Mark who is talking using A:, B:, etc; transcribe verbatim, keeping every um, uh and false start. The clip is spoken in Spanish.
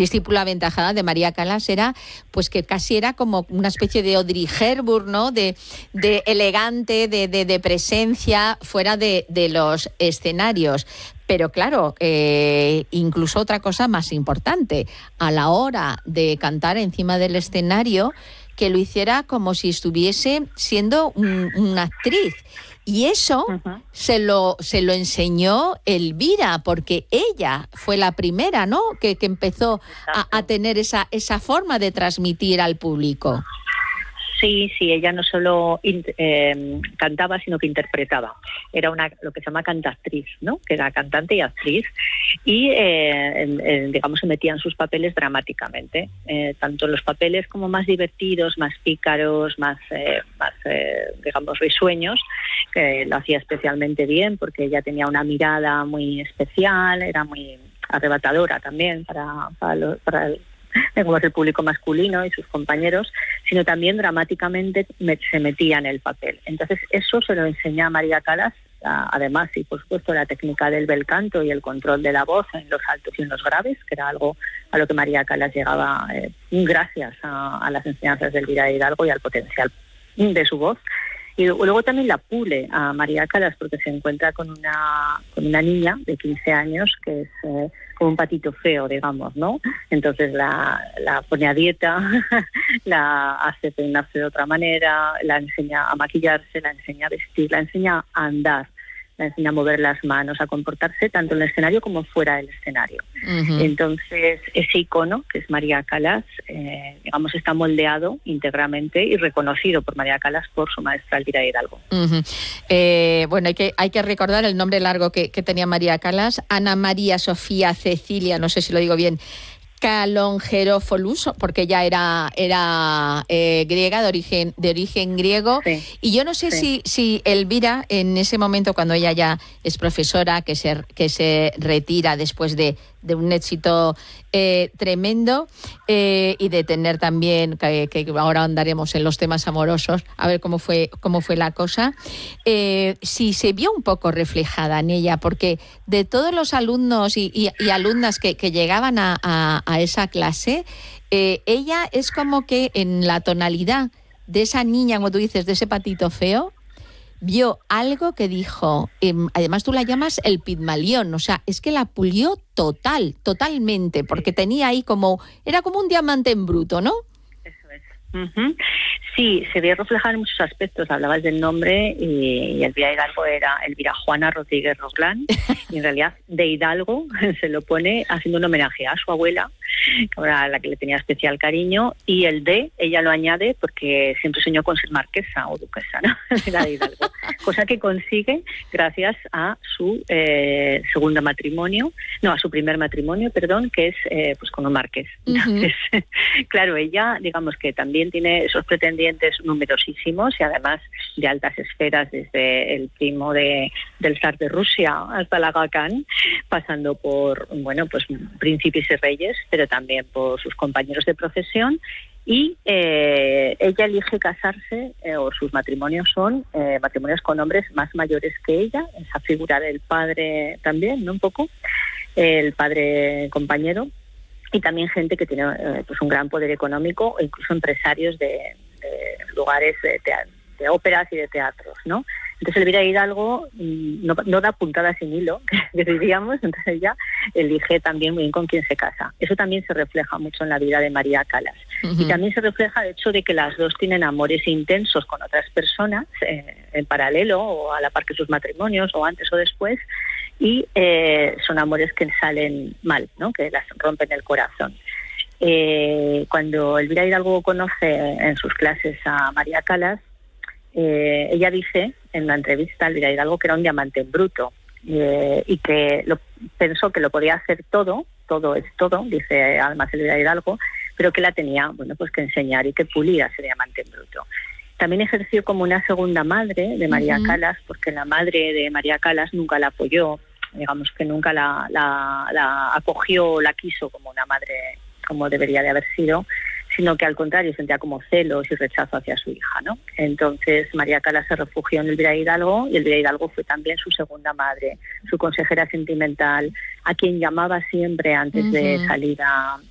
A: discípula aventajada de María Callas era pues que casi era como una especie de Audrey Hepburn, ¿no? De, de elegante, de, de, de presencia fuera de, de los escenarios. Pero claro, eh, incluso otra cosa más importante, a la hora de cantar encima del escenario, que lo hiciera como si estuviese siendo un, una actriz. Y eso uh-huh. se lo se lo enseñó Elvira, porque ella fue la primera, ¿no?, que, que empezó a, a tener esa, esa forma de transmitir al público.
B: Sí, sí, ella no solo eh, cantaba, sino que interpretaba. Era una lo que se llama cantactriz, ¿no? Que era cantante y actriz. Y, eh, eh, digamos, se metía en sus papeles dramáticamente. Eh, tanto los papeles como más divertidos, más pícaros, más, eh, más eh, digamos, risueños, que lo hacía especialmente bien, porque ella tenía una mirada muy especial, era muy arrebatadora también para, para, lo, para el como es el público masculino y sus compañeros, sino también dramáticamente me, se metía en el papel. Entonces eso se lo enseña a María Callas, a, además, y por supuesto la técnica del bel canto y el control de la voz en los altos y en los graves, que era algo a lo que María Callas llegaba eh, gracias a, a las enseñanzas de Elvira Hidalgo y al potencial de su voz. Y luego también la pule a María Callas, porque se encuentra con una con una niña de quince años que es eh, como un patito feo, digamos, ¿no? Entonces la, la pone a dieta, la hace peinarse de otra manera, la enseña a maquillarse, la enseña a vestir, la enseña a andar, la enseña a mover las manos, a comportarse tanto en el escenario como fuera del escenario. Uh-huh. Entonces, ese icono, que es María Callas, eh, digamos, está moldeado íntegramente y reconocido por María Callas por su maestra Elvira Hidalgo.
A: Uh-huh. Eh, bueno, hay que, hay que recordar el nombre largo que, que tenía María Callas, Ana María Sofía Cecilia, no sé si lo digo bien, Calongeropoulos, porque ella era era eh, griega, de origen de origen griego, sí, y yo no sé sí. si si Elvira en ese momento, cuando ella ya es profesora, que se que se retira después de, de un éxito eh, tremendo eh, y de tener también que, que ahora andaremos en los temas amorosos, a ver cómo fue cómo fue la cosa, eh, si se vio un poco reflejada en ella, porque de todos los alumnos y, y, y alumnas que, que llegaban a, a a esa clase, eh, ella es como que en la tonalidad de esa niña, como tú dices, de ese patito feo, vio algo que dijo, eh, además tú la llamas el Pigmalión, o sea, es que la pulió total, totalmente, porque tenía ahí como, era como un diamante en bruto, ¿no?
B: Eso es. Uh-huh. Sí, se ve reflejado en muchos aspectos. Hablabas del nombre y, y Elvira Hidalgo era Elvira Juana Rodríguez Roglán, y en realidad de Hidalgo se lo pone haciendo un homenaje a su abuela, a la que le tenía especial cariño, y el de, ella lo añade porque siempre soñó con ser marquesa o duquesa, ¿no? Era de Hidalgo, cosa que consigue gracias a su eh, segundo matrimonio, no, a su primer matrimonio, perdón, que es eh, pues con un marqués. Uh-huh. Entonces, claro, ella, digamos que también tiene esos pretendientes numerosísimos y además de altas esferas, desde el primo de, del zar de Rusia hasta el Aga Khan, pasando por, bueno, pues príncipes y reyes, pero también por sus compañeros de profesión. Y eh, ella elige casarse, eh, o sus matrimonios son eh, matrimonios con hombres más mayores que ella, esa figura del padre también, ¿no? Un poco, el padre compañero, y también gente que tiene eh, pues un gran poder económico, o incluso empresarios de, de lugares de, teatro, de óperas y de teatros, ¿no? Entonces Elvira Hidalgo no, no da puntada sin hilo, que diríamos, entonces ella elige también muy bien con quién se casa. Eso también se refleja mucho en la vida de María Callas. Uh-huh. Y también se refleja el hecho de que las dos tienen amores intensos con otras personas, eh, en paralelo o a la par que sus matrimonios, o antes o después, y eh, son amores que salen mal, ¿no? Que las rompen el corazón. Eh, cuando Elvira Hidalgo conoce en sus clases a María Callas, eh, ella dice en la entrevista a Elvira Hidalgo que era un diamante en bruto, eh, y que lo, pensó que lo podía hacer todo, todo es todo, dice además Elvira Hidalgo, pero que la tenía, bueno, pues que enseñar y que pulir a ese diamante en bruto. También ejerció como una segunda madre de María uh-huh. Callas, porque la madre de María Callas nunca la apoyó, digamos que nunca la, la, la acogió, la quiso como una madre como debería de haber sido, sino que al contrario sentía como celos y rechazo hacia su hija, ¿no? Entonces María Callas se refugió en Elvira Hidalgo, y Elvira Hidalgo fue también su segunda madre, su consejera sentimental, a quien llamaba siempre antes uh-huh. de salir a,